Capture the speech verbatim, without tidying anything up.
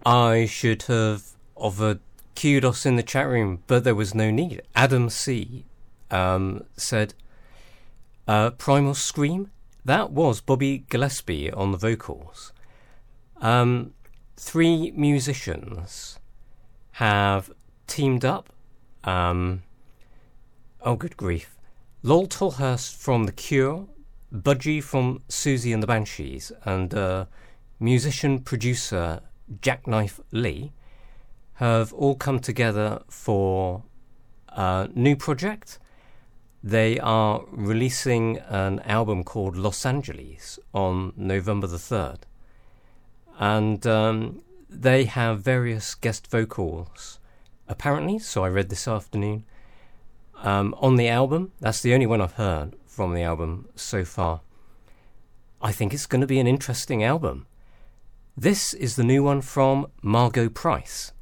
I should have offered kudos in the chat room, but there was no need. Adam C. Um, said, uh, Primal Scream? That was Bobby Gillespie on the vocals. Um, three musicians have teamed up. Um, oh, good grief. Lol Tolhurst from The Cure, Budgie from Susie and the Banshees, and uh, musician-producer Jackknife Lee have all come together for a new project. They are releasing an album called Los Angeles on November the third. And um, they have various guest vocals, apparently, so I read this afternoon, um, on the album. That's the only one I've heard from the album so far. I think it's going to be an interesting album. This is the new one from Margot Price.